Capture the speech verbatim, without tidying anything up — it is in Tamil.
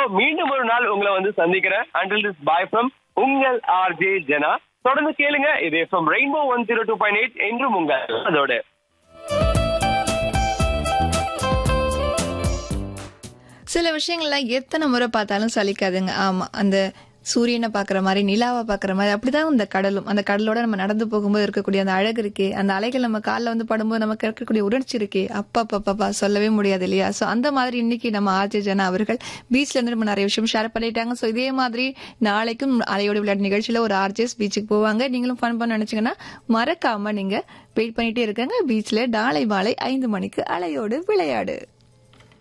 மீண்டும் ஒரு நாள் உங்களை வந்து சந்திக்கிறேன். அண்டில் திஸ் பாய் ஃப்ரம் உங்கள் ஆர்ஜே ஜனா. தொடர்ந்து கேளுங்க. இது FM rainbow one zero two point eight என்றும் உங்கள் அதோட சில விஷயங்கள்லாம் எத்தனை முறை பார்த்தாலும் சலிக்காதுங்க. ஆமா, அந்த சூரியனை பாக்குற மாதிரி, நிலாவை பாக்குற மாதிரி, அப்படிதான் இந்த கடலும். அந்த கடலோட நம்ம நடந்து போகும்போது இருக்கக்கூடிய அந்த அழகு இருக்கே, அந்த அலைகள் நம்ம காலில் வந்து படும்போது நமக்கு இருக்கக்கூடிய உணர்ச்சி இருக்கே, அப்பா பாப்பா சொல்லவே முடியாது இல்லையா? சோ அந்த மாதிரி இன்னைக்கு நம்ம ஆர்ஜே ஜனா அவர்கள் பீச்ல இருந்து நம்ம நிறைய விஷயம் ஷேர் பண்ணிட்டாங்க. சோ இதே மாதிரி நாளைக்கும் அலையோட விளையாட்டு நிகழ்ச்சியில ஒரு ஆர்ஜேஸ் பீச்சுக்கு போவாங்க. நீங்களும் ஃபன் பண்ண நினைச்சீங்கன்னா மறக்காம நீங்க வெயிட் பண்ணிட்டே இருக்காங்க. பீச்ல நாளை மாலை ஐந்து மணிக்கு அலையோடு விளையாடு.